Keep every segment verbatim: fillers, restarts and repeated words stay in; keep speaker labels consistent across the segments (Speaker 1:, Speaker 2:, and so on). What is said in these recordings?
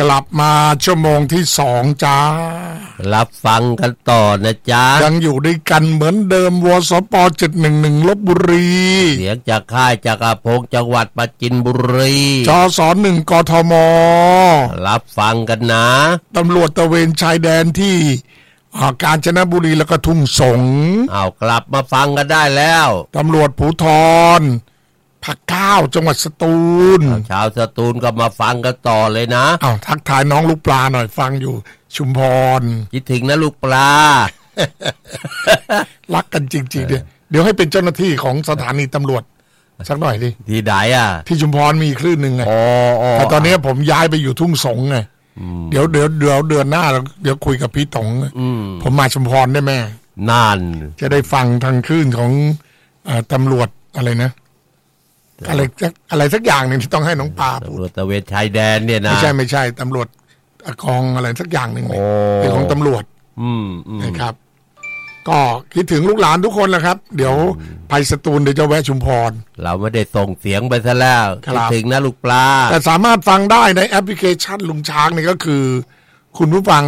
Speaker 1: กลับมาชั่วโมงที่สองจ้า
Speaker 2: รับฟังกันต่อนะจ๊ะ
Speaker 1: ยังอยู่ด้วยกันเหมือนเดิมวสปเจ็ดหนึ่งหนึ่งลพบุรี
Speaker 2: เสียงจากค่ายจักรพงศ์จังหวัดปราจีนบุรี
Speaker 1: จสหนึ่งกทม
Speaker 2: รับฟังกันนะ
Speaker 1: ตำรวจตระเวนชายแดนที่กาญจนบุรีแล้วก็ทุ่งสง
Speaker 2: เอากลับมาฟังกันได้แล้ว
Speaker 1: ตำรวจภูธรภาคเก้าจังหวัดสตูล
Speaker 2: ชาวสตูลก็มาฟังกันต่อเลยนะ
Speaker 1: อ้าวทักทายน้องลูกปลาหน่อยฟังอยู่ชุมพร
Speaker 2: คิดถึงนะลูกปลา
Speaker 1: รักกันจริงๆเดี๋ยวเดี๋ยวให้เป็นเจ้าหน้าที่ของสถานีตำรวจสักหน่อยดิ
Speaker 2: ที่ไหนอ่ะ
Speaker 1: ที่ชุมพรมีคลื่นหนึ่งไงแต่ตอนนี้ผมย้ายไปอยู่ทุ่งสงไงเดี๋ยวเดี๋ยวเดี๋ยวเดือนหน้าเดี๋ยวคุยกับพี่ต๋องผมมาชุมพรได้แม่
Speaker 2: นาน
Speaker 1: จะได้ฟังทางคลื่นของตำรวจอะไรนะอะไรอะไรสักอย่างหนึ่งที่ต้องให้น้องปา
Speaker 2: ตำรวจตระเวนชายแดนเนี่ยนะ
Speaker 1: ไม่ใช่ไม่ใช่ตำรวจกองอะไรสักอย่างหนึ่งเป็นของตำรวจนะครับก็คิดถึงลูกหลานทุกคนแหละครับเดี๋ยวไปสตูลเดี๋ยวจะแวะชุมพร
Speaker 2: เราไม่ได้ส่งเสียงไปซะแล้วคิดถึงนะลูกปลา
Speaker 1: แต่สามารถฟังได้ในแอปพลิเคชันลุงช้างนี่ก็คือคุณผู้ฟัง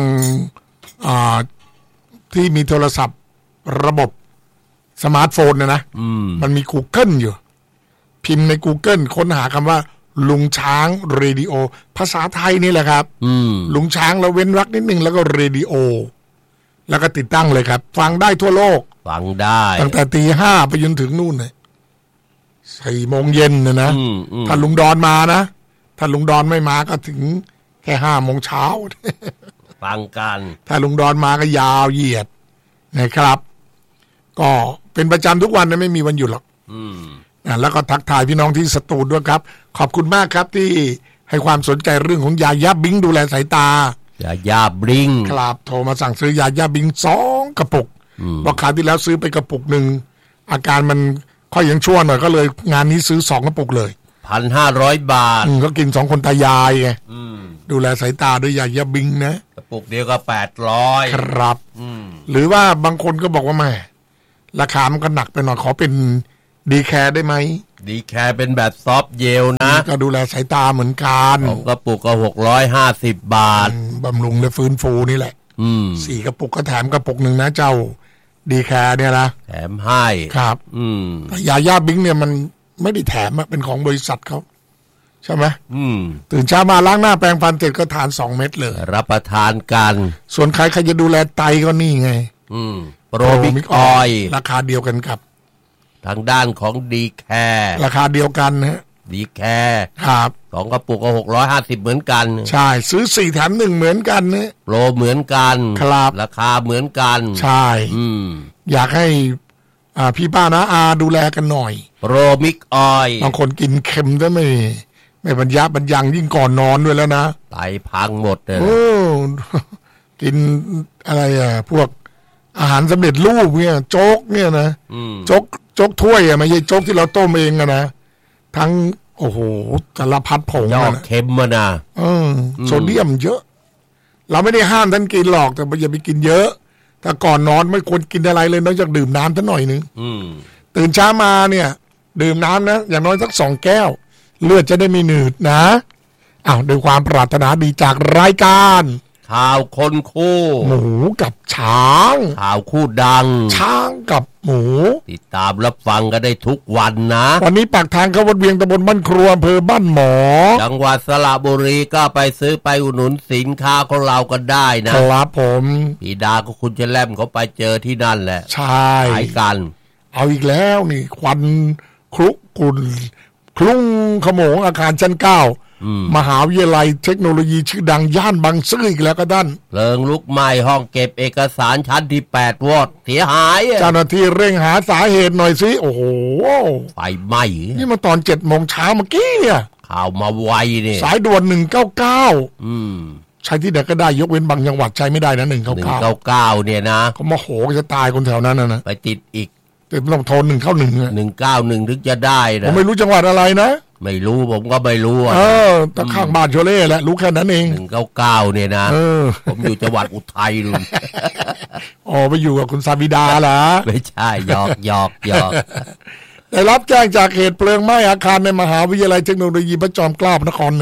Speaker 1: ที่มีโทรศัพท์ระบบสมาร์ทโฟนนะนะมันมี Google อยู่พิมพ์ใน Google ค้นหาคำว่าลุงช้างเรดิโอภาษาไทยนี่แหละครับลุงช้างแล้วเว้นวรรคนิดนึงแล้วก็เรดิโอแล้วก็ติดตั้งเลยครับฟังได้ทั่วโลก
Speaker 2: ฟังได้
Speaker 1: ตั้งแต่ตีห้าไปจนถึงนู่นเลยสี่โมงเย็นนะนะถ้าลุงดอนมานะถ้าลุงดอนไม่มาก็ถึงแค่ห้าโมงเช้า
Speaker 2: ฟังกัน
Speaker 1: ถ้าลุงดอนมาก็ยาวเหยียดนะครับก็เป็นประจำทุกวันนะไม่มีวันหยุดหรอกแล้วก็ทักทายพี่น้องที่สตูลด้วยครับขอบคุณมากครับที่ให้ความสนใจเรื่องของยาย่าบิงดูแลสายตาย
Speaker 2: าย่าบิง
Speaker 1: ครับโทรมาสั่งซื้อยาย่าบิงสองกระปุกบอกคราวที่แล้วซื้อไปกระปุกหนึ่งอาการมันค่อยยังชั่วหน่อยก็เลยงานนี้ซื้อสองกระปุกเลย
Speaker 2: พันห้าร้อยบาท
Speaker 1: ก็กินสองคนตายายไงดูแลสายตาด้วยยาย่าบิงนะ
Speaker 2: กระปุกเดียวก็แปดร้อย
Speaker 1: ครับหรือว่าบางคนก็บอกว่าแม่ราคามันก็หนักไปหน่อยขอเป็นดีแคร์ได้ไหม
Speaker 2: ดีแคร์เป็นแบบซอฟต์เจลนะ
Speaker 1: ก็ดูแลสายตาเหมือนกัน
Speaker 2: ของกระปุกก็หกร้อยห้าสิบบาท
Speaker 1: บำรุงและฟื้นฟูนี่แหละสี่กระปุกก็แถมกระปุกหนึ่งนะเจ้าดีแคร์เนี่ยนะ
Speaker 2: แถมให้
Speaker 1: ครับแต่ยาย่าบิงเนี่ยมันไม่ได้แถมเป็นของบริษัทเขาใช่ไหมตื่นเช้ามาล้างหน้าแปรงฟันเสร็จก็ทานสองเม็ดเลย
Speaker 2: รับประทานกัน
Speaker 1: ส่วนใครใครจะดูแลไตก็นี่ไง
Speaker 2: โปรบิกออย
Speaker 1: ราคาเดียวกันกับ
Speaker 2: ทางด้านของดีแคร์
Speaker 1: ราคาเดียวกันนะ
Speaker 2: ดีแคร์
Speaker 1: ครับ
Speaker 2: สองกระปุกก็หกร้อยห้าสิบเหมือนกัน
Speaker 1: ใช่ซื้อสี่แถมหนึ่งเหมือนกันนะ
Speaker 2: โปรเหมือนกัน
Speaker 1: ครับ
Speaker 2: ราคาเหมือนกัน
Speaker 1: ใช่อืมอยากให้อ่าพี่ป้านะอาดูแลกันหน่อย
Speaker 2: โปรมิกออย
Speaker 1: บางคนกินเค็มก็ไม่ไม่บรรยะบรรยังยิ่งก่อนนอนด้วยแล้วนะ
Speaker 2: ไตพังหมดเลย
Speaker 1: โอ้กินอะไรอ่ะพวกอาหารสำเร็จรูปเนี่ยโจ๊กเนี่ยนะโจ๊กโจ๊กถ้วยอ่ะไม่ใช่โจ๊กที่เราต้มเองอะนะทั้งโอ้โหสารพัดผง
Speaker 2: อะเค็มมานะ
Speaker 1: เออโซเดียมเยอะเราไม่ได้ห้ามท่านกินหรอกแต่อย่าไปกินเยอะถ้าก่อนนอนไม่ควรกินอะไรเลยนอกจากดื่มน้ำสักหน่อยนึงตื่นเช้ามาเนี่ยดื่มน้ำนะอย่างน้อยสักสองแก้วเลือดจะได้ไม่หนืดนะอ้าวด้วยความปรารถนาดีจากรายการ
Speaker 2: ข่าวคนคู่
Speaker 1: หมูกับช้าง
Speaker 2: ข่าวคู่ดัง
Speaker 1: ช้างกับหมู
Speaker 2: ติดตามรับฟังก็ได้ทุกวันนะ
Speaker 1: วันนี้ปากทางเข้าวัดเวียงตำบลบ้านครัวอำเภอบ้านหมอ
Speaker 2: จังหวัดสระบุรีก็ไปซื้อไปอุดหนุนสินค้าของเราก็ได้
Speaker 1: นะครับผม
Speaker 2: พี่ดาก็คุณจะแล่มเขาไปเจอที่นั่นแหละ
Speaker 1: ใช่
Speaker 2: ขายกัน
Speaker 1: เอาอีกแล้วนี่ควันคลุกุ่นคลุ้งขโมงอาคารชั้นเก้ามหาวิทยาลัยเทคโนโลยีชื่อดังย่านบางซื่ออีกแล้วก็ด้าน
Speaker 2: เพลิงลุกไหม้ห้องเก็บเอกสารชั้นที่แปดวอดเสียหาย
Speaker 1: เจ้าหน้าที่เร่งหาสาเหตุหน่อยสิโอ้โห
Speaker 2: ไฟไหม้
Speaker 1: นี่มาตอนเจ็ดโมงเช้าเมื่อกี้เนี่ย
Speaker 2: ข่าวมาไวนี่
Speaker 1: สายด่วนหนึ่งเก้าเก้าใช้ที่ไหนก็ได้ยกเว้นบางจังหวัดใช้ไม่ได้นะหนึ่งเก้าเก้า
Speaker 2: หนึ่งเก้าเก้าเนี่ยนะ
Speaker 1: เขามาโหจะตายคนแถวนั้นนะ
Speaker 2: ไปติดอีก
Speaker 1: แต่ต้องโทรหนึ่งเข้าหนึ่ง
Speaker 2: หนึ่งเก้าหนึ่งถึงจะได้นะ
Speaker 1: ผมไม่รู้จังหวัดอะไรนะ
Speaker 2: ไม่รู้ผมก็ไม่รู้
Speaker 1: เออตะข้างบ้านโชเล่แหละรู้แค่นั้นเอง
Speaker 2: หนึ่งเก้าเก้าเนี่ยนะผมอยู่จังหวัดอุทัยลุง
Speaker 1: อ๋อไปอยู่กับคุณซาบิดาเหรอ
Speaker 2: ไม่ใช่หยอกหยอกหยอก
Speaker 1: ได้รับแจ้งจากเหตุเพลิงไหม้อาคารในมหาวิทยาลัยเทคโนโลยีพระจอมเกล้าพระนครเหนือ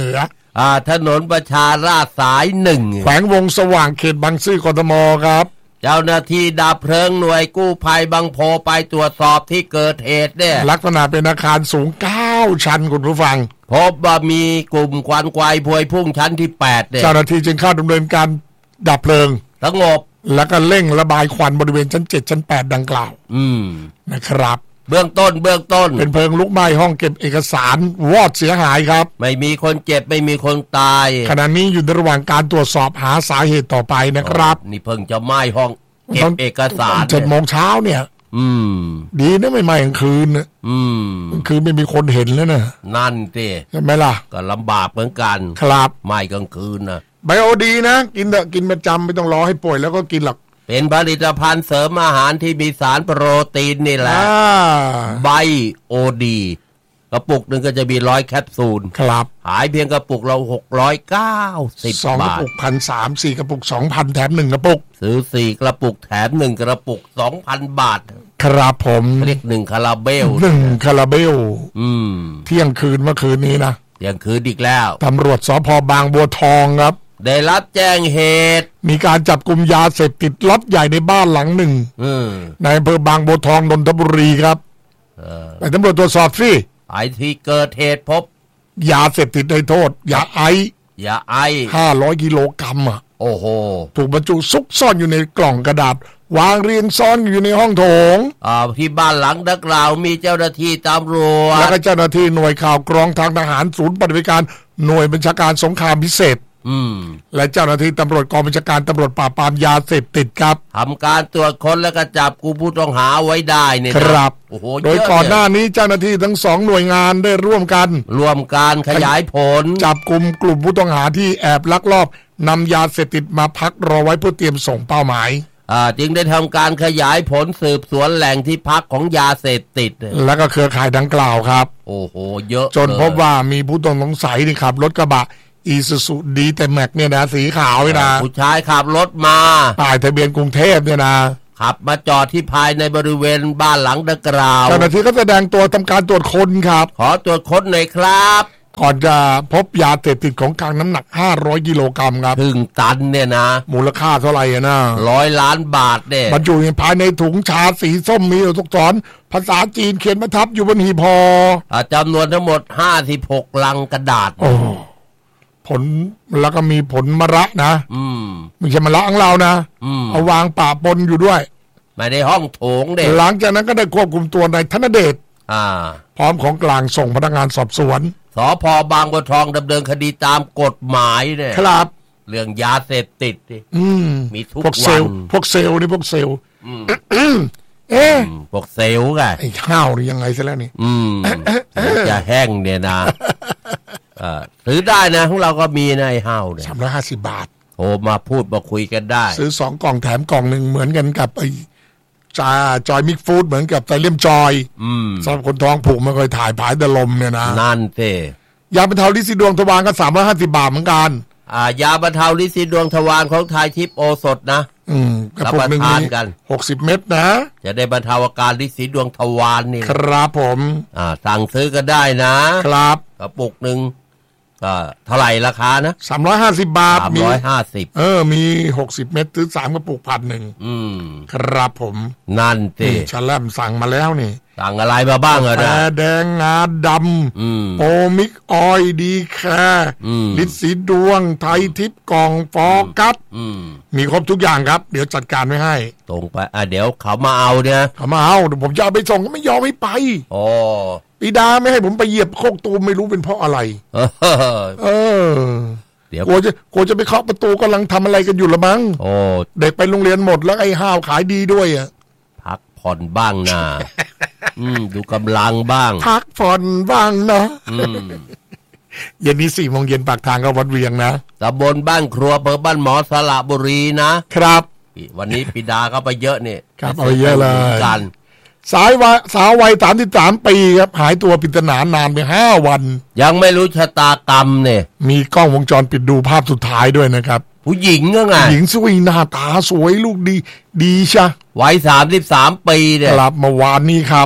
Speaker 2: อ่าถนนประชาราษฎร์สายหนึ่ง
Speaker 1: แขวงวงสว่างเขตบางซื่อกทมครับ
Speaker 2: เจ้าหน้าที่ดับเพลิงหน่วยกู้ภัยบางโพไปตรวจสอบที่เกิดเหตุเนี่ย
Speaker 1: ลักษณะเป็นอาคารสูงเก้าชั้นคุณผู้ฟัง
Speaker 2: พบว่ามีกลุ่มควันไฟพวยพุ่งชั้นที่แปดเนี่ย
Speaker 1: เจ้าหน้าที่จึงเข้าดำเนินการดับเพลิง
Speaker 2: สงบ
Speaker 1: แล้วก็เร่งระบายควันบริเวณชั้นเจ็ดชั้นแปดดังกล่าว
Speaker 2: อืม
Speaker 1: นะครับ
Speaker 2: เบื้องต้นเบื้องต้น
Speaker 1: เป็นเพลิงลุกไหม้ห้องเก็บเอกสารวอดเสียหายครับ
Speaker 2: ไม่มีคนเจ็บไม่มีคนตาย
Speaker 1: ขณะนี้อยู่ในระหว่างการตรวจสอบหาสาเหตุต่อไปนะครับ
Speaker 2: นี่เพิ่งจะไหม้ห้องเก็บเอกสาร
Speaker 1: เจ็ดโมงเช้าเนี่ย
Speaker 2: อืม
Speaker 1: ดีนะไม่ไหม้กลางคืนนะ
Speaker 2: อืม
Speaker 1: คือไม่มีคนเห็นแล้วนะ
Speaker 2: นั่นสิ
Speaker 1: ใช่ไหมล่ะ
Speaker 2: ก็ลำบากเหมือนกัน
Speaker 1: ครับ
Speaker 2: ไหม้กลางคืนนะ
Speaker 1: ไบโอดีนะกินเถอะกินประจำไม่ต้องรอให้ป่วยแล้วก็กินหรอก
Speaker 2: เป็นผลิตภัณฑ์เสริมอาหารที่มีสารโปรตีนนี่แหละไบโอดีกระปุกหนึ่งก็จะมีร้อยแคปซูล
Speaker 1: ครับ
Speaker 2: ขายเพียงกระปุกเราหกร้อยเก้าสิบบาท
Speaker 1: สองกระปุกพันสามสี่กระปุกสองพันแถมหนึ่งกระปุก
Speaker 2: ซื้อสี่กระปุกแถมหนึ่งกระปุกสองพันบาท
Speaker 1: ครับผม
Speaker 2: เรียกหนึ่งคาราเบล
Speaker 1: หนึ่งคาราเบล
Speaker 2: อืม
Speaker 1: เที่ยงคืนเมื่อคืนนี้นะ
Speaker 2: เที่ยงคืนอีกแล้ว
Speaker 1: ตำรวจสภ.บางบัวทองครับ
Speaker 2: ได้รับแจ้งเหตุ
Speaker 1: มีการจับกุมยาเสพติดล็อตใหญ่ในบ้านหลังหนึ่งในอำเภอบางบัวทองนนทบุรีครับไปตำรวจตรวจสอบสิ
Speaker 2: ไอ้ที่เกิดเหตุพบ
Speaker 1: ยาเสพติดในโทษยาไอย
Speaker 2: าไอ
Speaker 1: ห้าร้อยกิโลกรัมอ่ะ
Speaker 2: โอ้โห
Speaker 1: ถูกบรรจุซุกซ่อนอยู่ในกล่องกระดาษวางเรียงซ้อนอยู่ในห้องโถง
Speaker 2: อ่าที่บ้านหลังดังกล่าวมีเจ้าหน้าที่ตำรวจ
Speaker 1: แล้วก็เจ้าหน้าที่หน่วยข่าวกรองทางทหารศูนย์ปฏิบัติการหน่วยบัญชาการสงครามพิเศษ
Speaker 2: อืม
Speaker 1: และเจ้าหน้าที่ตำรวจกองบัญชาการตำรวจปราบปรามยาเสพติดครับ
Speaker 2: ทำการตรวจค้นและก็จับกุมผู้ต้องหาไว้ได้เนี่ย
Speaker 1: ครับโอ้โหโดยก่อนหน้านี้เจ้าหน้าที่ทั้งสองหน่วยงานได้ร่วมกัน
Speaker 2: ร่วมการขยายผล
Speaker 1: จับกุมกลุ่มผู้ต้องหาที่แอบลักลอบนำยาเสพติดมาพักรอไว้เพื่อเตรียมส่งเป้าหมาย
Speaker 2: อ่าจึงได้ทำการขยายผลสืบสวนแหล่งที่พักของยาเสพติด
Speaker 1: และก็เครือข่ายดังกล่าวครับ
Speaker 2: โอ้โหเยอะ
Speaker 1: จนพบว่ามีผู้ต้องสงสัยที่ขับรถกระบะอีซูซูดีแต่แม็กเนี่ยนะสีขาวเนี่ยนะ
Speaker 2: ผู้ชายขับรถมา
Speaker 1: ป้ายทะเบียนกรุงเทพเนี่ยนะ
Speaker 2: ขับมาจอดที่ภายในบริเวณบ้านหลังดังกล่าว
Speaker 1: เจ้าหน้าที่ก็แสดงตัวทำการตรวจค้นครับ
Speaker 2: ขอตรวจค้นหน่อยครับ
Speaker 1: ก่อนจะพบยาเสพติดของกลางน้ำหนักห้าร้อยกิโลกรัมครับ
Speaker 2: ถึงตันเนี่ยนะ
Speaker 1: มูลค่าเท่าไหร่นะ
Speaker 2: ร้อยล้านบาทเนี่ย
Speaker 1: บรรจุภายในถุงชาสีส้มมีตัวอักษรภาษาจีนเขียนประทับอยู่บนหีบห่อ
Speaker 2: จำนวนทั้งหมดห้าสิบหกลังกระดาษ
Speaker 1: โอ้ผลแล้วก็มีผลมะระนะ
Speaker 2: อืม
Speaker 1: ไม่ใช่มะระของเรานะ
Speaker 2: อืม
Speaker 1: เอาวางปะปนอยู่ด้วย
Speaker 2: ไม่ได้ห้องโถงเด็ก
Speaker 1: หลังจากนั้นก็ได้ควบคุมตัวนายธนเดช
Speaker 2: อ่า
Speaker 1: พร้อมของกลางส่งพนักงานสอบสวน
Speaker 2: สภ.บางบัวทองดำเนินคดีตามกฎหมายเนี่ย
Speaker 1: ครับ
Speaker 2: เรื่องยาเสพติด
Speaker 1: อืม
Speaker 2: มีทุก
Speaker 1: วันพวกเซลพวกเซลนี่พวกเซลเอ๊ะ
Speaker 2: พวกเซลไง
Speaker 1: ไอ้ข้าวนี่ยังไงซะแล้วนี่
Speaker 2: อืมจะแห้งเนี่ยนะเออซื้อได้นะของเราก็มีนะไอ้ห้าวเนี่ย
Speaker 1: สามร้อยห้าสิบบาท
Speaker 2: โทรมาพูดมาคุยกันได้
Speaker 1: ซื้อสองกล่องแถมกล่องหนึ่งเหมือนกันกับไอ้จาจอยมิกฟู้ดเหมือนกับไตเลี่ยมจอยสำหรับคนท้องผูกไม่เคยถ่ายผายแต่ลมเนี่ยนะ
Speaker 2: นั่นเต้
Speaker 1: ยาบรรเทาลิซิดวงทวารก็สามร้อยห้าสิบบาทเหมือนกัน
Speaker 2: อ่ายาบรรเทาลิซิดวงทวารของไทยทิพย์โอสถนะ
Speaker 1: อืมกระปุกหนึ่งมีหกสิบเม็ดนะ
Speaker 2: จะได้บรรเทาอาการลิซิดวงทวารนี่
Speaker 1: ครับผม
Speaker 2: อ่าสั่งซื้อก็ได้นะครับกระปุกหนึ่งก็เท่าไหร่ราคานะ
Speaker 1: สามร้อยห้าสิบบาท
Speaker 2: สามร้อยห้าสิบ
Speaker 1: เออมีหกสิบเม็ดซื้อสามกระปุกพันหนึ่ง
Speaker 2: อืม
Speaker 1: ครับผม
Speaker 2: นั่นสิ
Speaker 1: ชาแลมสั่งมาแล้วนี่
Speaker 2: สั่งอะไรมาบ้างอะนะ
Speaker 1: แดงงาดำโปมิกออยดีแคร์ลิศสีดวงไทยทิพย์กองฟอกัสมีครบทุกอย่างครับเดี๋ยวจัดการไว้ให้
Speaker 2: ตรงไปอ่ะเดี๋ยวเขามาเอาเนี่ย
Speaker 1: เขามาเอาเดี๋ยวผมจะเอาไปส่งก็ไม่ยอมให้ไป
Speaker 2: อ๋อ
Speaker 1: ปีดาไม่ให้ผมไปเหยียบโคกตูมไม่รู้เป็นเพราะอะไรเออเดี๋ยวกลัวจะกลัวจะไปเคาะประตูกำลังทำอะไรกันอยู่ละมั้ง
Speaker 2: โอ้
Speaker 1: เด็กไปโรงเรียนหมดแล้วไอ้ห้าวขายดีด้วยอ่ะ
Speaker 2: พักผ่อนบ้างนะอืมดูกำลังบ้าง
Speaker 1: พักผ่อนบ้างนะเย็นนี้สี่โมงเย็นปากทางก็วัดเวียงนะ
Speaker 2: ตำบลบ้านครัวอำเภอบ้านหมอสระบุรีนะครับวันนี้ปิดาเข้าไปเยอะนี่
Speaker 1: ครับเอาเยอะเลย
Speaker 2: กัน
Speaker 1: สายวสาววัยสามสิบสามปีครับหายตัวปริศนานานไปห้าวัน
Speaker 2: ยังไม่รู้ชะตากรรมเนี่ย
Speaker 1: มีกล้องวงจรปิดดูภาพสุดท้ายด้วยนะครับ
Speaker 2: ผู้หญิงก็ไง
Speaker 1: หญิงสวยหน้าตาสวยลูกดีดีใช่
Speaker 2: วัยสามสิบสามปีเนี่ย
Speaker 1: กลับเมื่อวานนี้ครับ
Speaker 2: เ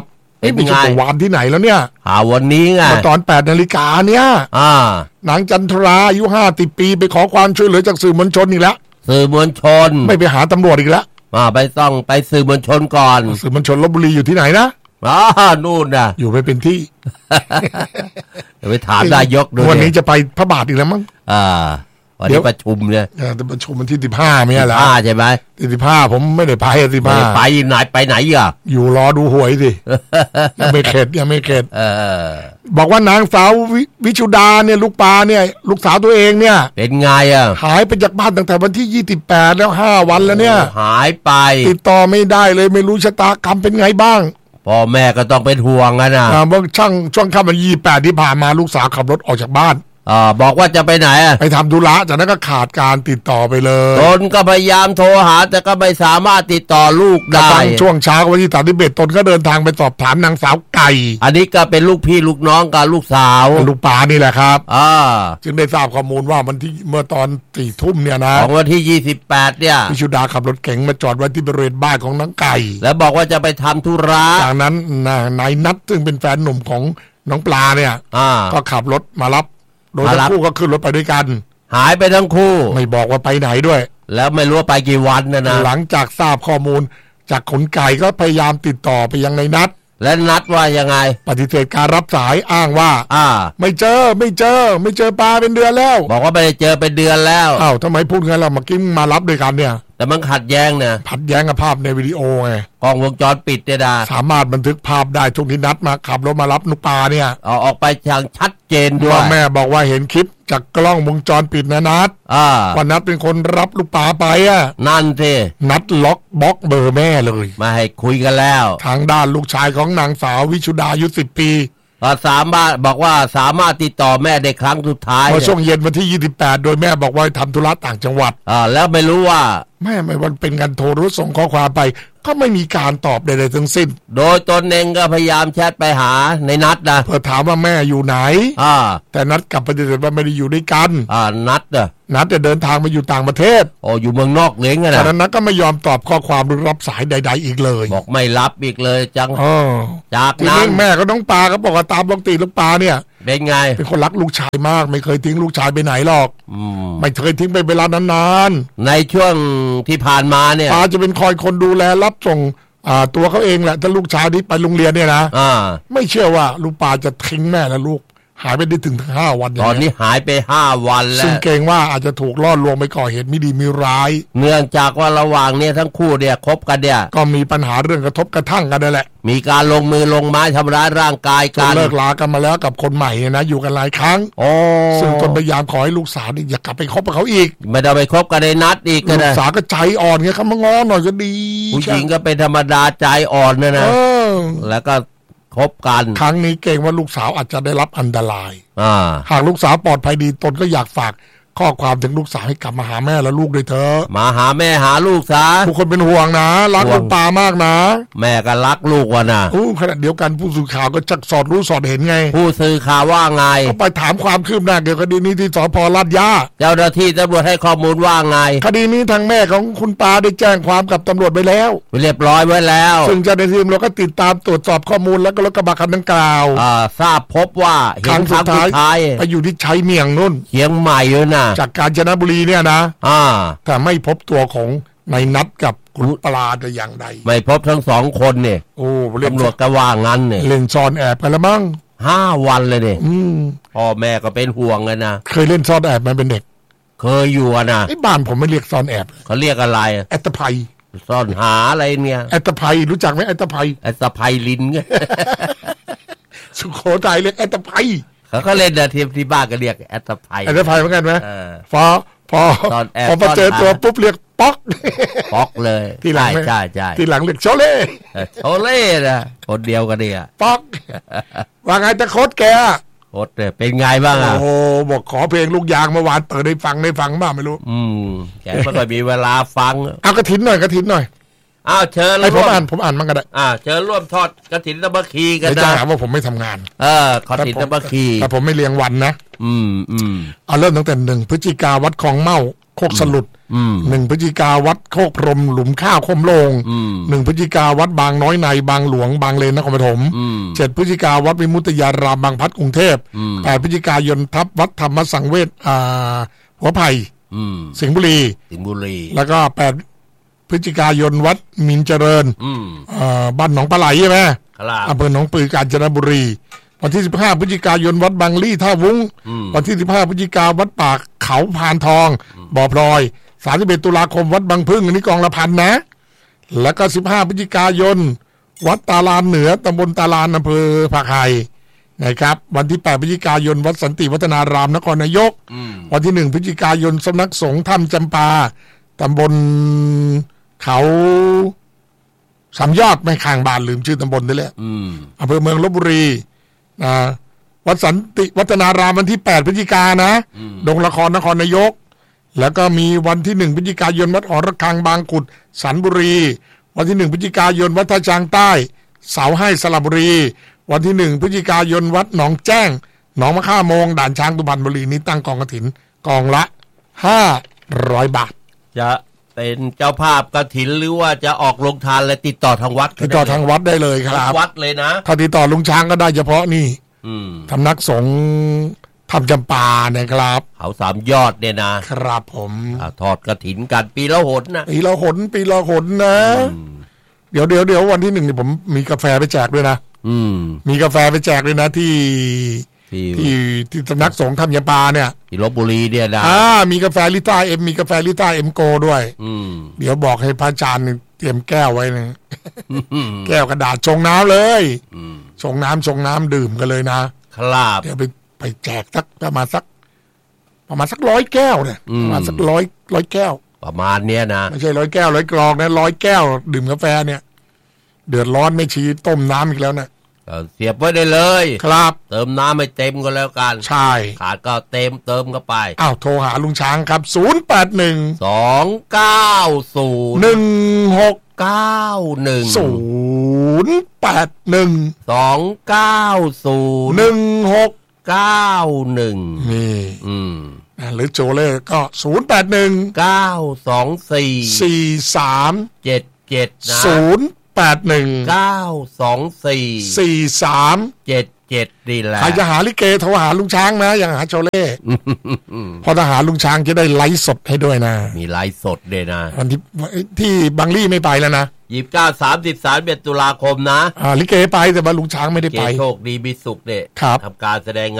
Speaker 2: เป็น
Speaker 1: ไม่
Speaker 2: ไง
Speaker 1: ใช่วานที่ไหนแล้วเนี่ย
Speaker 2: หาวันนี้ไง
Speaker 1: มาตอนแปดนาฬิกาเนี่ย
Speaker 2: อ่า
Speaker 1: นางจันทราอายุห้าสิบปีไปขอความช่วยเหลือจากสื่อมวลชนอีกแล้ว
Speaker 2: สื่อมวลชน
Speaker 1: ไม่ไปหาตำรวจอีกแล้ว
Speaker 2: อ่าไปต้องไปสื่อมวลชนก่อน
Speaker 1: สื่อมวลชนลพบุรีอยู่ที่ไหนนะ
Speaker 2: อ่านู่นน่ะ
Speaker 1: อยู่ไม่เป็นที่
Speaker 2: เดี๋ยวไปถามนายกดู
Speaker 1: วัน
Speaker 2: ดิ
Speaker 1: นี้จะไปพระบาทอีกแล้วมั้ง
Speaker 2: อ่าวัน
Speaker 1: เดี๋
Speaker 2: นี้
Speaker 1: ยว
Speaker 2: ประชุมเนี่ย
Speaker 1: เออจะประชุมวันที่สิบห้าไม่ใช่เหรอ
Speaker 2: อ่าใช่ไหม
Speaker 1: ที่สิบห้าผมไม่ได้ไปสิบ
Speaker 2: ไม่
Speaker 1: ห้า
Speaker 2: ได้ไปไหนไปไหนอ่ะ
Speaker 1: อยู่รอดูหวยสิ ยังไม่เข็ดยังไม่เข็ด
Speaker 2: เออ
Speaker 1: บอกว่านางสาววิวิชุดาเนี่ยลูกปลาเนี่ย ลูกสาวตัวเองเนี่ย
Speaker 2: เป็นไงอ่ะ
Speaker 1: หายไปจากบ้านตั้งแต่วันที่ยี่สิบแปดแล้วห้าวันแล้วเนี่ย
Speaker 2: หายไป
Speaker 1: ติดต่อไม่ได้เลยไม่รู้ชะตากรรมเป็นไงบ้าง
Speaker 2: พ่อแม่ก็ต้องเป็นห่วงกันนะ
Speaker 1: อ่าเมื่อช่างช่วงค่ำวันยี่แปดที่ผ่านมาลูกสาวขับรถออกจากบ้าน
Speaker 2: อ่าบอกว่าจะไปไหนอ่ะ
Speaker 1: ไปทำธุระจากนั้นก็ขาดการติดต่อไปเลย
Speaker 2: ตนก็พยายามโทรหา แต่ก็ไม่สามารถติดต่อลูก
Speaker 1: กระ
Speaker 2: ได้
Speaker 1: ทั่งช่วงเช้าวันที่สามสิบเอ็ดตนก็เดินทางไปสอบถามนางสาวไก่
Speaker 2: อันนี้ก็เป็นลูกพี่ลูกน้องกับลูกสาว
Speaker 1: ลูกปลานี่แหละครับ
Speaker 2: อ่า
Speaker 1: จึงได้ทราบข้อมูลว่าวันที่เมื่อตอนสี่ทุ่มเนี่ยนะ
Speaker 2: ของวันที่ยี่สิบแปดเนี่ย
Speaker 1: พิชุดาขับรถเก๋งมาจอดไว้ที่บริเวณบ้านของนางไก่
Speaker 2: แล้วบอกว่าจะไปทำธุระ
Speaker 1: จากนั้นนะนายนัทซึ่งเป็นแฟนหนุ่มของน้องปลาเนี่ย
Speaker 2: อ่า
Speaker 1: ก็ขับรถมารับโดย
Speaker 2: มารั
Speaker 1: ทั้
Speaker 2: บ
Speaker 1: งคู่ก็ขึ้นรถไปด้วยกัน
Speaker 2: หายไปทั้งคู่
Speaker 1: ไม่บอกว่าไปไหนด้วย
Speaker 2: แล้วไม่รู้ว่าไปกี่วันนะนะ
Speaker 1: หลังจากทราบข้อมูลจากขนไก่ก็พยายามติดต่อไปยังนายนัท
Speaker 2: และนัดว่ายังไง
Speaker 1: ปฏิเสธการรับสายอ้างว่า
Speaker 2: อ่า
Speaker 1: ไม่เจอไม่เจอ ไม่เจอปลาเป็นเดือนแล้ว
Speaker 2: บอกว่าไม่ได้เจอเป็นเดือนแล้ว
Speaker 1: อ้าวทำไมพูดงั้นเราเมื่อกี้มารับด้วยกันเนี่ย
Speaker 2: แต่มันขัดแย้งเนี่ย
Speaker 1: ผัดแย้งกับภาพในวิดีโอไง
Speaker 2: กล้องวงจรปิดเนี่ยนะ
Speaker 1: สามารถบันทึกภาพได้ทุกที่นัดมาขับรถมารับนุกปลาเนี่ย
Speaker 2: เอาออกไปอย่างชัดเจนด้ว
Speaker 1: ว่าย แม่บอกว่าเห็นคลิปจากกล้องวงจรปิดนะนัด
Speaker 2: อ่า
Speaker 1: ว่านัดเป็นคนรับลูกปลาไปอ่ะ
Speaker 2: นั่นสิ
Speaker 1: นัดล็อกบล็อกเบอร์แม่เลย
Speaker 2: มาให้คุยกันแล้ว
Speaker 1: ทางด้านลูกชายของนางสาววิชุดาอายุสิบปี
Speaker 2: ก็สามารถบอกว่าสามารถติดต่อแม่ได้ครั้งสุดท้าย
Speaker 1: เมื่อช่วงเย็นวันที่ยี่สิบแปดโดยแม่บอกว่าทำธุระต่างจังหวัด
Speaker 2: อ่าแล้วไม่รู้ว่า
Speaker 1: แม่ไม่วันเป็นการโทรหรือส่งข้อความไป ก็ไม่มีการตอบใดๆทั้งสิ้น
Speaker 2: โดยตนเองก็พยายามแชทไปหาในนัดนะ
Speaker 1: เพื่อถามว่าแม่อยู่ไหน
Speaker 2: อ่า
Speaker 1: แต่นัดกลับปฏิเสธว่าไม่ได้อยู่ด้วยกัน
Speaker 2: อ่านัดเนอะ
Speaker 1: นัดจะเดินทางมาอยู่ต่างประเทศ
Speaker 2: โอ้อยู่เมืองนอกเล้งอะ
Speaker 1: จาก
Speaker 2: นะ
Speaker 1: นั้นนัดก็ไม่ยอมตอบข้อความหรือรับสายใด ๆ อีกเลย
Speaker 2: บอกไม่รับอีกเลยจัง
Speaker 1: เออ
Speaker 2: จาก
Speaker 1: ที
Speaker 2: นั้
Speaker 1: นี้
Speaker 2: น
Speaker 1: แม่ก็น้องปลาก็บอกว่าตามปกติลูกปลาเนี่ย
Speaker 2: เป็นไง
Speaker 1: เป็นคนรักลูกชายมาก ไม่เคยทิ้งลูกชายไปไหนหรอก
Speaker 2: อืม
Speaker 1: ไม่เคยทิ้งไปเวลานาน
Speaker 2: ในช่วงที่ผ่านมาเนี่ย
Speaker 1: ๆปลาจะเป็นคอยคนดูแลรับส่งอ่าตัวเขาเองแหละถ้าลูกชายที่ไปโรงเรียนเนี่ยนะ
Speaker 2: อ่า
Speaker 1: ไม่เชื่อว่าลูกปลาจะทิ้งแม่และลูก หายไปได้ถึงถึงห้าวันย่าง
Speaker 2: ตอนนี้หายไปห้าวันแล้
Speaker 1: ซึ่ง
Speaker 2: ว
Speaker 1: เกรงว่าอาจจะถูกล่อลวงไปก่อเหตุไม่ดีมีร้าย
Speaker 2: เนื่องจากว่าระหว่างเนี่ยทั้งคู่เนี่ยคบกันเนี่ย
Speaker 1: ก็มีปัญหาเรื่องกระทบกระทั่งกันนั่นแหละ
Speaker 2: มีการลงมือลงไม้ทำร้ายร่างกาย
Speaker 1: จน
Speaker 2: กัน
Speaker 1: เลิกลากันมาแล้วกับคนใหม่เนี่ยนะอยู่กันหลายครั้ง
Speaker 2: โอ้
Speaker 1: ซึ่งตนพยายามขอให้ลูกสาวนี่อย่ากลับไปคบกับเขาอีก
Speaker 2: ไม่ได้ไปคบกันในนัดอีก
Speaker 1: ลูก
Speaker 2: นะ
Speaker 1: สาวก็ใจอ่อนไงเขามาง้อหน่อยก็ดี
Speaker 2: ผู้หญิงก็เป็นธรรมดาใจอ่อนนะ
Speaker 1: เอ
Speaker 2: นะ
Speaker 1: อ
Speaker 2: แล้วก็คบกัน
Speaker 1: ครั้งนี้เกรงว่าลูกสาวอาจจะได้รับอันตราย
Speaker 2: อ่า
Speaker 1: หากลูกสาวปลอดภัยดีตนก็อยากฝากข้อความถึงลูกสาวให้กลับมาหาแม่และลูกด้วยเถอะ
Speaker 2: มาหาแม่หาลูกซะ
Speaker 1: ทุกคนเป็นห่วงนะรัก
Speaker 2: ห่วง
Speaker 1: ลูกปลามากนะ
Speaker 2: แม่ก็รักลูกว่ะนะ
Speaker 1: อู้ขณะเดียวกันผู้สื่อข่าวก็จักสอดรู้สอดเห็นไง
Speaker 2: ผู้สื่อข่าวว่าไง
Speaker 1: ก็ไปถามความคืบหน้าเกี่ยวกับคดีนี้ที่สพลาดย่า
Speaker 2: เจ้าหน้าที่ตำรวจให้ข้อมูลว่าไง
Speaker 1: คดีนี้ทางแม่ของคุณปาได้แจ้งความกับตำรวจไปแล้ว
Speaker 2: เรียบร้อยไว้แล้ว
Speaker 1: ซึ่งเจ้าหน้าที่ตำรวจก็ติดตามตรวจสอบข้อมูลแล้วก็รถกระบะคันดังกล่าว
Speaker 2: อ่าทราบพบว่าเห็นครั้งสุดท้าย
Speaker 1: ไปอยู่ที่ชัยเมียงนู่น
Speaker 2: เชียงใหม่เลยนะ
Speaker 1: จากกาญจนบุรีเนี่ยนะ
Speaker 2: อ่า
Speaker 1: แต่ไม่พบตัวของนายนัทกับคุณปลาแต่อย่างใด
Speaker 2: ไม่พบทั้งสองคนเนี่ย
Speaker 1: โอ้เล่น
Speaker 2: ตำรวจก็ว่างั้นเนี่ย
Speaker 1: เล่นซ่อนแอบกันแล้วมั้ง
Speaker 2: ห้าวันเลยเนี่ย
Speaker 1: อืม
Speaker 2: พ่อแม่ก็เป็นห่วงเลยนะ
Speaker 1: เคยเล่นซ่อนแอบไหมาเป็นเด็ก
Speaker 2: เคยอยู่อะนะ
Speaker 1: ไอ้บ้านผมไม่เรียกซ่อนแอบ
Speaker 2: เขาเรียกอะไร
Speaker 1: แอตตภัย
Speaker 2: ซ่อนหาอะไรเนี่ย
Speaker 1: แอตตภัยรู้จักไหมแอตตภัย
Speaker 2: ไอ้สะพายลินไง
Speaker 1: สุโขทัยเรียกแอตตภัย
Speaker 2: เขาก็เล่นนะทีมที่บ้านก็เรียกแอตสะพาย
Speaker 1: แอตตภัยเหมือนกันไหม
Speaker 2: เออ
Speaker 1: พอพอ
Speaker 2: ซ่อนแอบ
Speaker 1: พอมาเจอ
Speaker 2: ซ่อนหา
Speaker 1: ตัวปุ๊บเรียกป๊อก
Speaker 2: ป๊อกเลย
Speaker 1: ที่หลัง
Speaker 2: ใช่ใช่
Speaker 1: ที่หลังเรียกโชเล่
Speaker 2: เออโชเล่นะคนเดียวกันเนี่ย
Speaker 1: ป๊อกว่าไงตะโคตแก
Speaker 2: โคตรเนี่ยเป็นไงบ้างอ่ะ
Speaker 1: โอ้โหบอกขอเพลงลูกยางเมื่อวานเปิดได้ฟังได้ฟังบ้างไม่รู้
Speaker 2: อืมแกไม่ค่อยมีเวลาฟัง
Speaker 1: เอากระถินหน่อยกระถินหน่อย
Speaker 2: อ้าวเชิญ
Speaker 1: ให้ผม
Speaker 2: ร่วม
Speaker 1: อ่านผมอ่านมันก็ได้
Speaker 2: อ่าเชิญร่วมทอดกฐินตะบะคีกัน
Speaker 1: เดี๋ยวจะ
Speaker 2: นะ
Speaker 1: หาว่าผมไม่ทำงาน
Speaker 2: เออขฐินตะบะคี
Speaker 1: แต่ผมไม่เลี้ยงวันนะ
Speaker 2: อืมอืม
Speaker 1: เอาเริ่มตั้งแต่หนึ่งพฤศจิกาวัดคลองเม่าโคกสลุดหนึ่งพฤศจิกาวัดโคกพรหมหลุมข้าวคมโลงหนึ่งพฤศจิกาวัดบางน้อยในบางหลวงบางเลนนครปฐมเจ็ดพฤศจิกาวัดวิมุตติยารามบางพลัดกรุงเทพแปดพฤศจิกายนทับวัดธรรมสังเวชอ่าหัวไผ่สิงห์บุรี
Speaker 2: สิงห์บุรี
Speaker 1: แล้วก็แปดพฤศจิกายนวัดมินเจริญบ้านหนองปลาไหลใช่ไหมอำเภอหนองปือกาญจนบุรีวันที่สิบห้าพฤศจิกายนวัดบางลี่ท่าวุ้งวันที่สิบห้าพฤศจิกาวัดปากเขาพานทองบ่อพลอยสามสิบเอ็ดตุลาคมวัดบางพึ่งอันนี้กองละพันนะแล้วก็สิบห้าพฤศจิกายนวัดตาลานเหนือตำบลตาลานอำเภอผักไห่นะครับวันที่แปดพฤศจิกายนวัดสันติวัฒนารามนครนายกวันที่หนึ่งพฤศจิกายนสำนักสงฆ์ถ้ำจำปาตำบลเขาสามยอดไม่ข้างบ้านลืมชื่อตำบลนี่แหละอำเภอเมืองลพบุรีนะวัดสันติวัฒนารามวันที่แปดพฤศจิกายนนะดงละครนครนายกแล้วก็มีวันที่หนึ่งพฤศจิกายนวัดหอระฆังบางขุดสันบุรีวันที่หนึ่งพฤศจิกายนวัดท่าช้างใต้เสาให้สระบุรีวันที่หนึ่งพฤศจิกายนวัดหนองแจ้งหนองมะค่าโมงด่านช้างสุพรรณบุรีนี้ตั้งกองกฐินกองละห้าร้อยบาท
Speaker 2: จะเป็นเจ้าภาพกฐินหรือว่าจะออกโรงทานและติดต่อทางวัด
Speaker 1: ติดต่อทางวัดได้เลยครับ
Speaker 2: วัดเลยนะ
Speaker 1: ถ้าติดต่อลุงช้างก็ได้เฉพาะนี่ทำนักสงฆ์ทำจำปาเนี่ยครับ
Speaker 2: เขาสามยอดเนี่ยนะครับ
Speaker 1: ผม
Speaker 2: ทอดกฐินกันปีละหนนะ
Speaker 1: ปีละหนปีละหนนะเดี๋ยวเดี๋ยวเดี๋ยววันที่หนึ่งนี่ผมมีกาแฟไปแจกด้วยนะมีกาแฟไปแจกด้วยนะที่ที่ที่สำนักสงฆ์ทำยาปาเนี่ย
Speaker 2: ที่ลพบุรีเนี่ยนะ
Speaker 1: อ่ามีกาแฟลิต้าเอ็มมีกาแฟลิต้าเอ็มโกด้วยเดี๋ยวบอกให้พระอาจารย์เตรียมแก้วไว้นะแก้วกระดาษชงน้ำเลยชงน้ำชงน้ำดื่มกันเลยนะครับเดี๋ยวไปไปแจกสักประมาณสักประมาณสักร้อยแก้วเนี่ยประมาณสักร้อยร้อยแก้ว
Speaker 2: ประมาณเนี้ยนะ
Speaker 1: ไม่ใช่ร้อยแก้วร้อยกรองนะร้อยแก้วดื่มกาแฟเนี่ยเดือดร้อนไม่ชี้ต้มน้ำอีกแล้วนะ
Speaker 2: เสียบไว้ได้เลย
Speaker 1: ครับ
Speaker 2: เติมน้ำไม่เต็มก็แล้วกัน
Speaker 1: ใช่
Speaker 2: ขาดก็เต็มเติมก็ไป
Speaker 1: อ้าวโทรหาลุงช้างครับศูนย์ แปด หนึ่ง
Speaker 2: สอง เก้า ศูนย์
Speaker 1: หนึ่ง หก
Speaker 2: เก้า หนึ่ง
Speaker 1: ศูนย์ แปด หนึ่ง
Speaker 2: สอง เก้า ศูนย์
Speaker 1: หนึ่ง หก
Speaker 2: เก้า หนึ่ง
Speaker 1: นี่อืมหรือโจเล่ก็ศูนย์ แปด หนึ่ง
Speaker 2: เก้า สอง สี่
Speaker 1: สี่ สาม
Speaker 2: เจ็ด เจ็ดนะ
Speaker 1: ศูนย์ แปด หนึ่ง
Speaker 2: เก้า สอง สี่
Speaker 1: สี่ สาม
Speaker 2: เจ็ด เจ็ดดีแหละ
Speaker 1: ใครจะหาลิเกโทรหาลุงช้างนะอย่างหาโจเล่พอถ้าหาลุงช้างจะได้ไลฟ์สดให้ด้วยนะ
Speaker 2: มีไลฟ์สดด้วยนะ
Speaker 1: วันที่ที่บางลี่ไม่ไปแล้วนะ
Speaker 2: ยี่สิบเก้า สามสิบ สามสิบเอ็ดตุลาคมนะ
Speaker 1: อ่าลิเกไปแต่ว่าลุงช้างไม่ได้ไป
Speaker 2: โชคดีมีสุขเด้
Speaker 1: ทำ
Speaker 2: การแสดง